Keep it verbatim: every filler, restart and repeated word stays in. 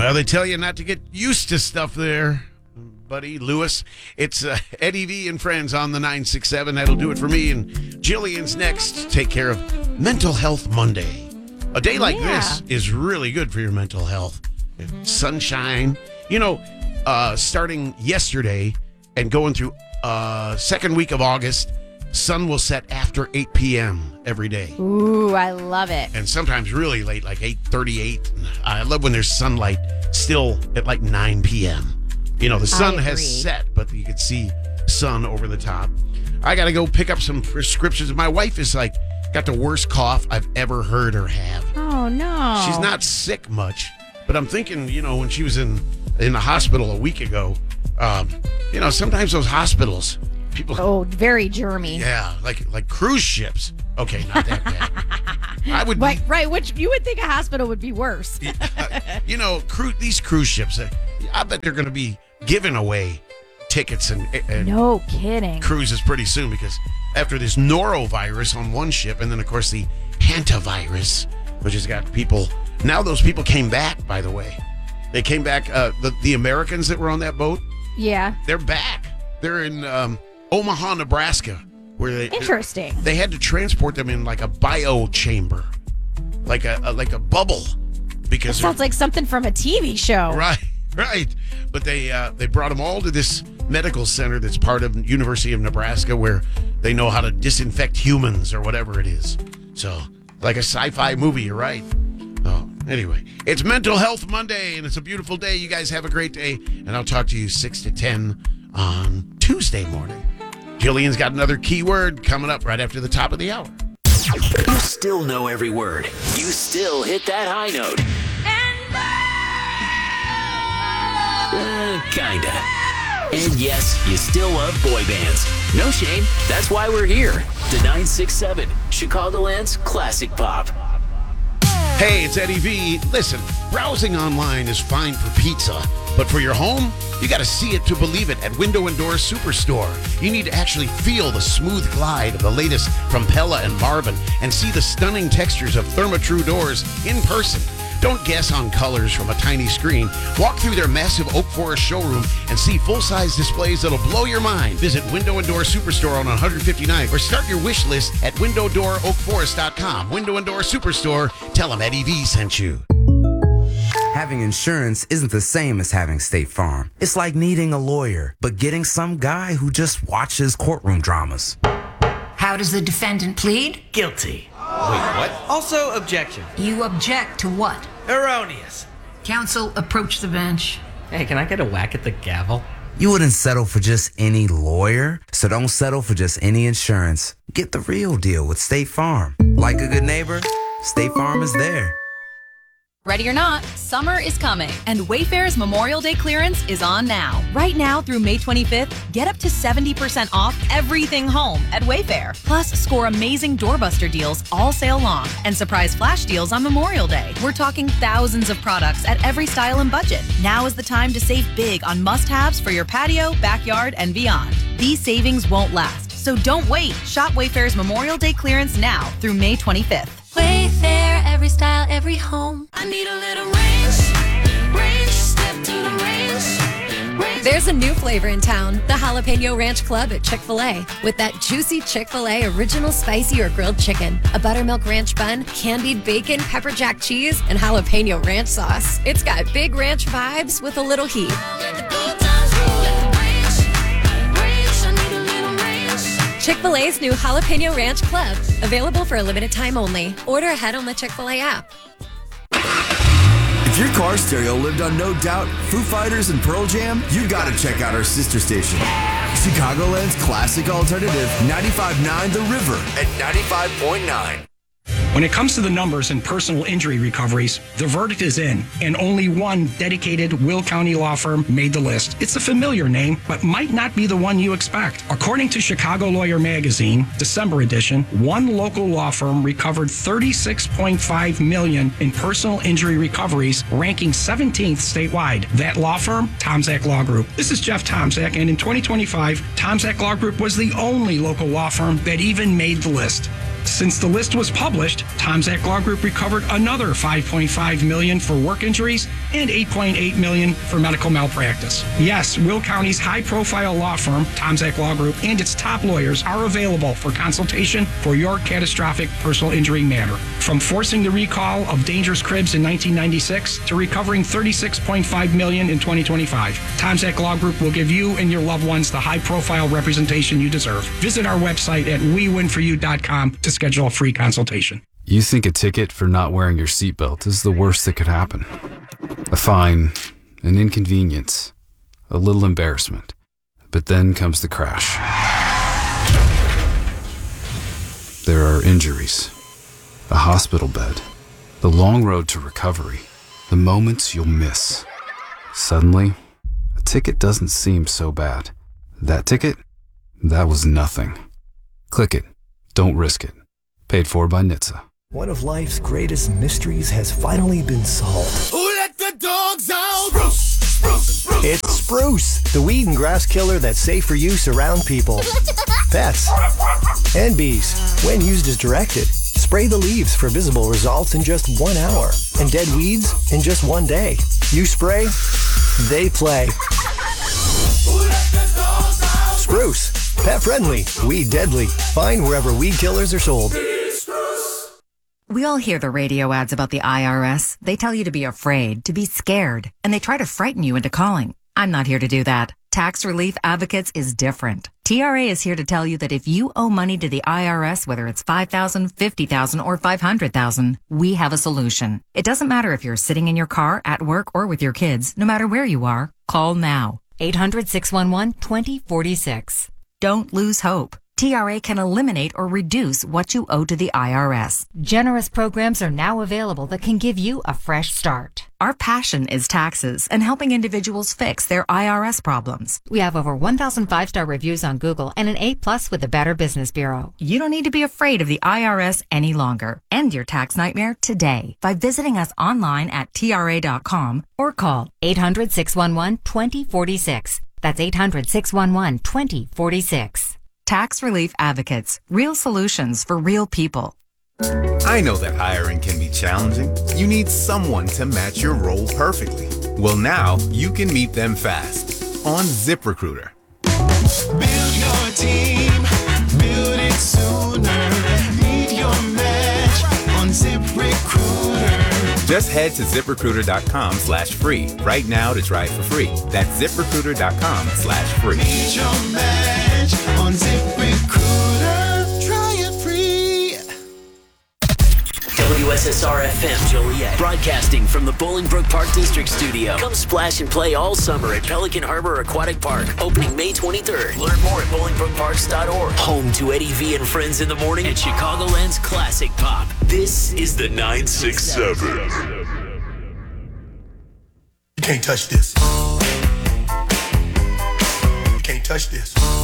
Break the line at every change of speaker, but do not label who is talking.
Well, they tell you not to get used to stuff there, buddy Lewis. It's uh, Eddie V and friends on the nine six seven. That'll do it for me. And Jillian's next. Take care of Mental Health Monday. A day like
yeah.
this is really good for your mental health. Sunshine. You know, uh, starting yesterday and going through uh, second week of August, sun will set after eight p.m. every day.
Ooh, I love it.
And sometimes really late, like eight thirty-eight. I love when there's sunlight still at like nine p.m. You know, the sun has set, but you can see sun over the top. I got to go pick up some prescriptions. My wife is like, got the worst cough I've ever heard her have.
Oh, no.
She's not sick much, but I'm thinking, you know, when she was in, in the hospital a week ago, um, you know, sometimes those hospitals, people.
Oh, very germy.
Yeah, like like cruise ships. Okay, not that bad. I would.
Right, right. Which you would think a hospital would be worse.
You know, cru- these cruise ships, uh, I bet they're going to be giving away tickets and, and
no kidding.
cruises pretty soon, because after this norovirus on one ship, and then, of course, the hantavirus, which has got people. Now those people came back, by the way. They came back, uh, the, the Americans that were on that boat. Yeah. They're back. They're in um, Omaha, Nebraska. Where they,
Interesting.
They had to transport them in like a bio chamber, like a, a like a bubble, because
that sounds like something from a T V show.
Right, right. But they uh, they brought them all to this medical center that's part of University of Nebraska, where they know how to disinfect humans or whatever it is. So, like a sci-fi movie, you're right. Oh, anyway, it's Mental Health Monday, and it's a beautiful day. You guys have a great day, and I'll talk to you six to ten on Tuesday morning. Jillian's got another keyword coming up right after the top of the hour.
You still know every word. You still hit that high note. Uh, kinda. And yes, you still love boy bands. No shame. That's why we're here. The nine six seven, Chicagoland's classic pop.
Hey, it's Eddie V. Listen, browsing online is fine for pizza, but for your home, you got to see it to believe it at Window and Door Superstore. You need to actually feel the smooth glide of the latest from Pella and Marvin and see the stunning textures of Therma-Tru doors in person. Don't guess on colors from a tiny screen. Walk through their massive Oak Forest showroom and see full-size displays that'll blow your mind. Visit Window and Door Superstore on one fifty-ninth or start your wish list at window door oak forest dot com. Window and Door Superstore. Tell them Eddie V sent you.
Having insurance isn't the same as having State Farm. It's like needing a lawyer, but getting some guy who just watches courtroom dramas.
How does the defendant plead?
Guilty.
Wait, what? Also, objection.
You object to what?
Erroneous.
Counsel, approach the bench.
Hey, can I get a whack at the gavel?
You wouldn't settle for just any lawyer, so don't settle for just any insurance. Get the real deal with State Farm. Like a good neighbor, State Farm is there.
Ready or not, summer is coming, and Wayfair's Memorial Day clearance is on now. Right now through May twenty-fifth, get up to seventy percent off everything home at Wayfair. Plus, score amazing doorbuster deals all sale long and surprise flash deals on Memorial Day. We're talking thousands of products at every style and budget. Now is the time to save big on must-haves for your patio, backyard, and beyond. These savings won't last, so don't wait. Shop Wayfair's Memorial Day clearance now through May twenty-fifth.
Wayfair, every style, every home. I need a little range, range, step to the range, range.
There's a new flavor in town, the Jalapeno Ranch Club at Chick-fil-A. With that juicy Chick-fil-A original spicy or grilled chicken, a buttermilk ranch bun, candied bacon, pepper jack cheese, and jalapeno ranch sauce. It's got big ranch vibes with a little heat. Chick-fil-A's new Jalapeno Ranch Club. Available for a limited time only. Order ahead on the Chick-fil-A app.
If your car stereo lived on No Doubt, Foo Fighters, and Pearl Jam, you gotta check out our sister station. Chicagoland's classic alternative, ninety-five point nine The River at ninety-five point nine.
When it comes to the numbers in personal injury recoveries, the verdict is in, and only one dedicated Will County law firm made the list. It's a familiar name, but might not be the one you expect. According to Chicago Lawyer Magazine, December edition, one local law firm recovered thirty-six point five million dollars in personal injury recoveries, ranking seventeenth statewide. That law firm, Tomzak Law Group. This is Jeff Tomzak, and in twenty twenty-five, Tomzak Law Group was the only local law firm that even made the list. Since the list was published, Tomzak Law Group recovered another five point five million dollars for work injuries and eight point eight million dollars for medical malpractice. Yes, Will County's high-profile law firm, Tomzak Law Group, and its top lawyers are available for consultation for your catastrophic personal injury matter. From forcing the recall of dangerous cribs in nineteen ninety-six to recovering thirty-six point five million dollars in twenty twenty-five, Tomzak Law Group will give you and your loved ones the high-profile representation you deserve. Visit our website at we win for you dot com to schedule a free consultation.
You think a ticket for not wearing your seatbelt is the worst that could happen. A fine, an inconvenience, a little embarrassment. But then comes the crash. There are injuries, a hospital bed, the long road to recovery, the moments you'll miss. Suddenly, a ticket doesn't seem so bad. That ticket? That was nothing. Click it. Don't risk it. Paid for by N H T S A.
One of life's greatest mysteries has finally been solved.
Who let the dogs out? Spruce, spruce, spruce.
It's Spruce, the weed and grass killer that's safe for use around people, pets, and bees. When used as directed, spray the leaves for visible results in just one hour, and dead weeds in just one day. You spray, they play. Spruce, pet friendly, weed deadly. Find wherever weed killers are sold.
We all hear the radio ads about the I R S. They tell you to be afraid, to be scared, and they try to frighten you into calling. I'm not here to do that. Tax Relief Advocates is different. T R A is here to tell you that if you owe money to the I R S, whether it's five thousand dollars, fifty thousand dollars, or five hundred thousand dollars, we have a solution. It doesn't matter if you're sitting in your car, at work, or with your kids. No matter where you are, call now. eight hundred, six one one, two zero four six. Don't lose hope. T R A can eliminate or reduce what you owe to the I R S.
Generous programs are now available that can give you a fresh start.
Our passion is taxes and helping individuals fix their I R S problems.
We have over one thousand five-star reviews on Google and an A plus with the Better Business Bureau.
You don't need to be afraid of the I R S any longer. End your tax nightmare today by visiting us online at T R A dot com or call
eight hundred, six one one, two zero four six. That's eight hundred, six one one, two zero four six.
Tax Relief Advocates. Real solutions for real people.
I know that hiring can be challenging. You need someone to match your role perfectly. Well, now you can meet them fast on ZipRecruiter.
Build your team, build it sooner. Meet your match on ZipRecruiter.
Just head to ZipRecruiter.com slash free right now to try it for free. That's ZipRecruiter.com slash free.
Meet your match on ZipRecruiter. Try it free.
W S S R F M Joliet, broadcasting from the Bolingbrook Park District Studio. Come splash and play all summer at Pelican Harbor Aquatic Park, opening May twenty-third. Learn more at bolingbrook parks dot org. Home to Eddie V and Friends in the Morning and Chicagoland's Classic Pop. This is the nine six seven.
You can't touch this. You can't touch this.